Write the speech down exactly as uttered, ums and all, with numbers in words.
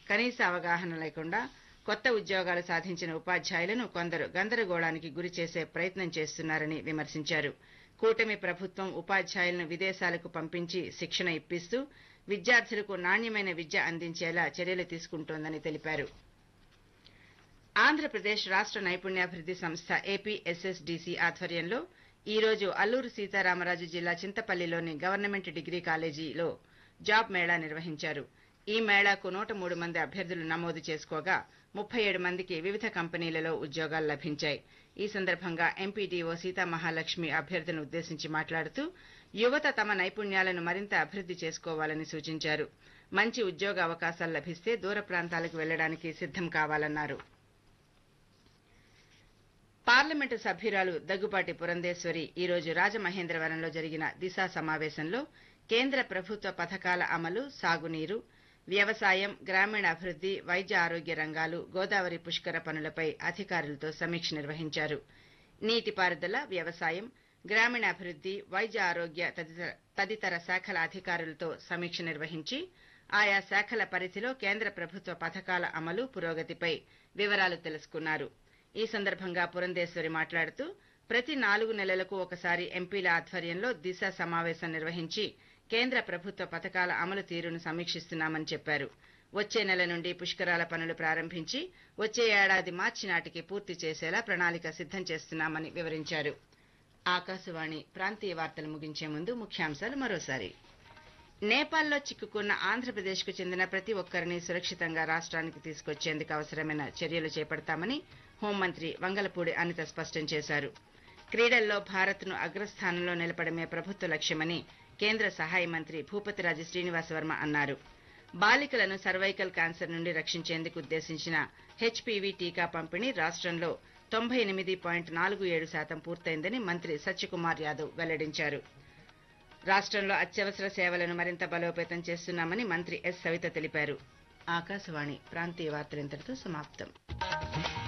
కనీస అవగాహన లేకుండా కొత్త ఉద్యోగాలు సాధించిన ఉపాధ్యాయులను కొందరు గందరగోళానికి గురి చేసే ప్రయత్నం చేస్తున్నారని విమర్శించారు. కూటమి ప్రభుత్వం ఉపాధ్యాయులను విదేశాలకు పంపించి శిక్షణ ఇప్పిస్తూ విద్యార్థులకు నాణ్యమైన విద్య అందించేలా చర్యలు తీసుకుంటోందని తెలిపారు. ఆంధ్రప్రదేశ్ రాష్ట నైపుణ్యాభివృద్ది సంస్థ ఏపీఎస్ఎస్డీసీ ఆధ్వర్యంలో ఈ రోజు అల్లూరు సీతారామరాజు జిల్లా చింతపల్లిలోని గవర్నమెంట్ డిగ్రీ కాలేజీలో జాబ్ మేళా నిర్వహించారు. ఈ మేళాకు నూట మూడు మంది అభ్యర్థులు నమోదు చేసుకోగా ముప్పై ఏడు మందికి వివిధ కంపెనీలలో ఉద్యోగాలు లభించాయి. ఈ సందర్భంగా ఎంపీడీఓ సీతామహాలక్ష్మి అభ్యర్థులను ఉద్దేశించి మాట్లాడుతూ యువత తమ నైపుణ్యాలను మరింత అభివృద్ది చేసుకోవాలని సూచించారు. మంచి ఉద్యోగ అవకాశాలు లభిస్తే దూర ప్రాంతాలకు వెళ్లడానికి సిద్దం కావాలన్నారు. పార్లమెంటు సభ్యురాలు దగ్గుబాటి పురంధేశ్వరి ఈ రోజు రాజమహేంద్రవరంలో జరిగిన దిశా సమావేశంలో కేంద్ర ప్రభుత్వ పథకాల అమలు, సాగునీరు, వ్యవసాయం, గ్రామీణాభివృద్ది, వైద్య ఆరోగ్య రంగాలు, గోదావరి పుష్కర పనులపై అధికారులతో సమీక్ష నిర్వహించారు. నీటిపారుదల, వ్యవసాయం, గ్రామీణాభివృద్ది, వైద్య ఆరోగ్య తదితర శాఖల అధికారులతో సమీక్ష నిర్వహించి ఆయా శాఖల పరిధిలో కేంద్ర ప్రభుత్వ పథకాల అమలు, పురోగతిపై వివరాలు తెలుసుకున్నారు. ఈ సందర్భంగా పురంధేశ్వరి మాట్లాడుతూ ప్రతి నాలుగు నెలలకు ఒకసారి ఎంపీల ఆధ్వర్యంలో దిశ సమావేశం నిర్వహించి కేంద్ర ప్రభుత్వ పథకాల అమలు తీరును సమీక్షిస్తున్నామని చెప్పారు. వచ్చే నెల నుండి పుష్కరాల పనులు ప్రారంభించి వచ్చే ఏడాది మార్చి నాటికి పూర్తి చేసేలా ప్రణాళిక సిద్దం చేస్తున్నామని వివరించారు. ఆకాశవాణి ప్రాంతీయ వార్తలు ముగించే ముందు ముఖ్యాంశాలు మరోసారి. నేపాల్లో చిక్కుకున్న ఆంధ్రప్రదేశ్కు చెందిన ప్రతి ఒక్కరిని సురక్షితంగా రాష్ట్రానికి తీసుకొచ్చేందుకు అవసరమైన చర్యలు చేపడతామని హోంమంత్రి వంగలపూడి అనిత స్పష్టం చేశారు. క్రీడల్లో భారత్ను అగ్రస్థానంలో నిలపడమే ప్రభుత్వ లక్ష్యమని కేంద్ర సహాయ మంత్రి భూపతిరాజు శ్రీనివాసవర్మ అన్నారు. బాలికలను సర్వైకల్ క్యాన్సర్ నుండి రక్షించేందుకు ఉద్దేశించిన హెచ్పీవీ టీకా పంపిణీ రాష్ట్రంలో తొంభై ఎనిమిది పాయింట్ నాలుగు ఏడు శాతం పూర్తయిందని మంత్రి సత్యకుమార్ యాదవ్ వెల్లడించారు. రాష్ట్రంలో అత్యవసర సేవలను మరింత బలోపేతం చేస్తున్నామని మంత్రి ఎస్ సవిత తెలిపారు. ఆకాశవాణి ప్రాంతీయ వార్తలు ఇంతటితో సమాప్తం.